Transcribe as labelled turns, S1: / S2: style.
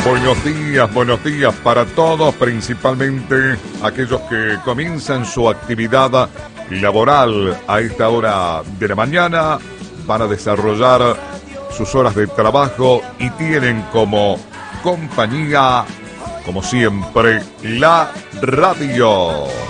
S1: Buenos días para todos, principalmente aquellos que comienzan su actividad laboral a esta hora de la mañana, van a desarrollar sus horas de trabajo y tienen como compañía, como siempre, la radio.